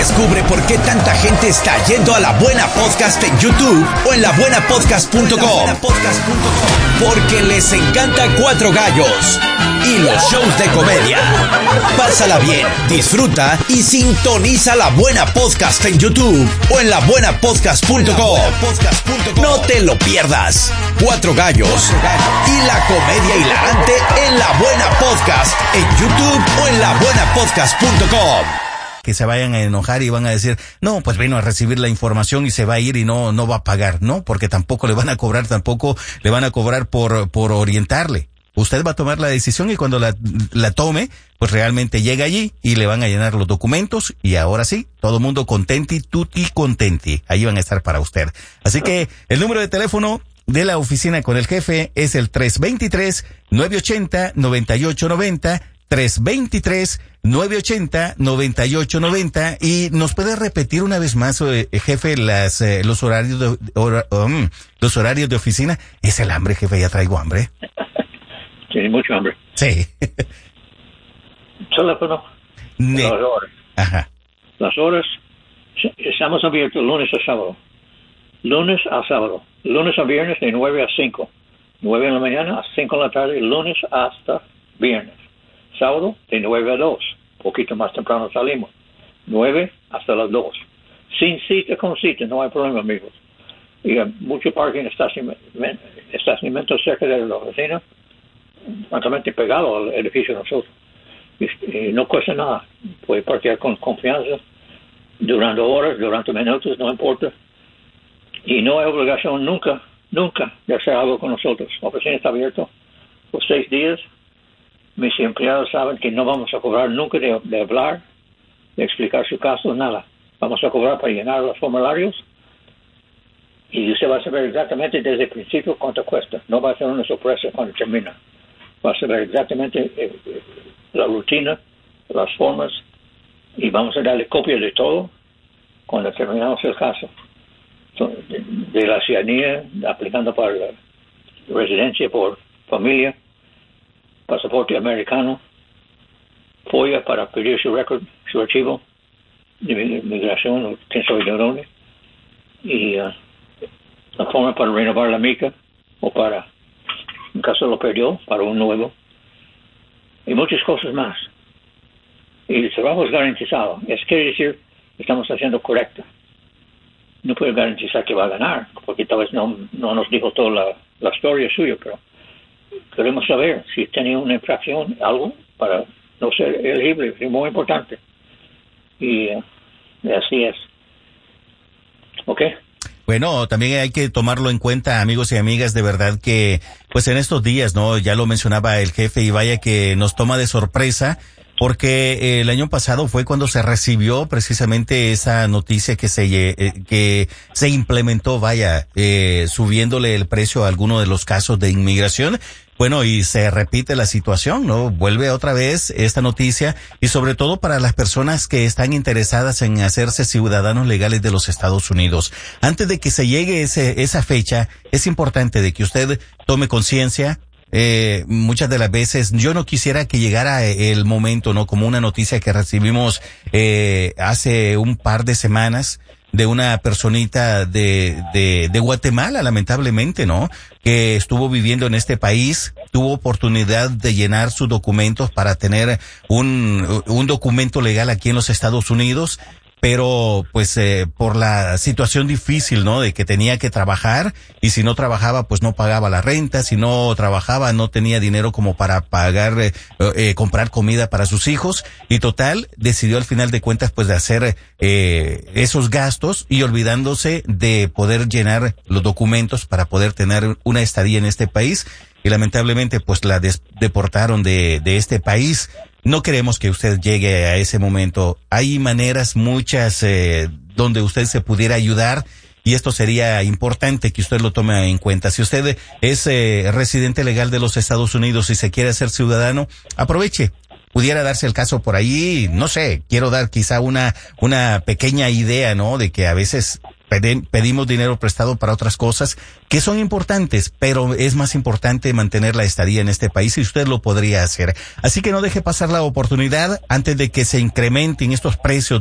Descubre por qué tanta gente está yendo a La Buena Podcast en YouTube o en labuenapodcast.com. Porque les encanta Cuatro Gallos y los shows de comedia. Pásala bien, disfruta y sintoniza La Buena Podcast en YouTube o en labuenapodcast.com. No te lo pierdas. Cuatro Gallos y la comedia hilarante en La Buena Podcast en YouTube o en labuenapodcast.com. Que se vayan a enojar y van a decir, no, pues vino a recibir la información y se va a ir y no va a pagar, ¿no? Porque tampoco le van a cobrar por orientarle. Usted va a tomar la decisión y cuando la tome, pues realmente llega allí y le van a llenar los documentos y ahora sí, todo mundo contenti, tutti contenti. Ahí van a estar para usted. Así que el número de teléfono de la oficina con el jefe es el 323-980-9890, 323-980-9890. Y nos puede repetir una vez más, jefe, los horarios de oficina. Es el hambre, jefe, ya traigo hambre. Tiene mucho hambre. Sí. Teléfono. Las horas. Ajá. Las horas, estamos abiertos lunes a sábado. Lunes a sábado. Lunes a viernes de 9 a 5. 9 de la mañana a 5 de la tarde, lunes hasta viernes. Sábado de 9 a 2. Poquito más temprano salimos. 9 hasta las 2. Sin cita, con cita, no hay problema, amigos. Y hay mucho parking, estacionamiento cerca de la oficina, francamente pegado al edificio de nosotros. Y no cuesta nada. Puede parquear con confianza durante horas, durante minutos, no importa. Y no hay obligación nunca de hacer algo con nosotros. La oficina está abierta por 6 días. Mis empleados saben que no vamos a cobrar nunca de hablar, de explicar su caso, nada. Vamos a cobrar para llenar los formularios y usted va a saber exactamente desde el principio cuánto cuesta. No va a ser una sorpresa cuando termina. Va a saber exactamente la rutina, las formas y vamos a darle copia de todo cuando terminamos el caso. De la ciudadanía, aplicando para la residencia por familia, pasaporte americano, FOIA para pedir su récord, su archivo de migración o quién sabe de dónde, y la forma para renovar la mica o para, en caso lo perdió, para un nuevo, y muchas cosas más. Y el trabajo es garantizado. Eso quiere decir que estamos haciendo correcto. No puedo garantizar que va a ganar, porque tal vez no nos dijo toda la historia suya, pero queremos saber si tenía una infracción, algo, para no ser elegible, es muy importante. Y así es. ¿Ok? Bueno, también hay que tomarlo en cuenta, amigos y amigas, de verdad que, pues en estos días, ¿no? Ya lo mencionaba el jefe y vaya que nos toma de sorpresa, porque el año pasado fue cuando se recibió precisamente esa noticia que se implementó, subiéndole el precio a alguno de los casos de inmigración. Bueno, y se repite la situación, ¿no? Vuelve otra vez esta noticia y sobre todo para las personas que están interesadas en hacerse ciudadanos legales de los Estados Unidos. Antes de que se llegue esa fecha, es importante de que usted tome conciencia. Muchas de las veces yo no quisiera que llegara el momento, ¿no? Como una noticia que recibimos hace un par de semanas de una personita de Guatemala, lamentablemente, ¿no? Que estuvo viviendo en este país, tuvo oportunidad de llenar sus documentos para tener un documento legal aquí en los Estados Unidos, pero pues por la situación difícil, ¿no? De que tenía que trabajar y si no trabajaba pues no pagaba la renta, si no trabajaba no tenía dinero como para pagar, comprar comida para sus hijos y total decidió al final de cuentas pues de hacer esos gastos y olvidándose de poder llenar los documentos para poder tener una estadía en este país y lamentablemente pues la deportaron de este país. No queremos que usted llegue a ese momento. Hay maneras muchas donde usted se pudiera ayudar y esto sería importante que usted lo tome en cuenta. Si usted es residente legal de los Estados Unidos y se quiere hacer ciudadano, aproveche. Pudiera darse el caso por ahí, no sé, quiero dar quizá una pequeña idea, ¿no? De que a veces pedimos dinero prestado para otras cosas que son importantes, pero es más importante mantener la estadía en este país y usted lo podría hacer. Así que no deje pasar la oportunidad antes de que se incrementen estos precios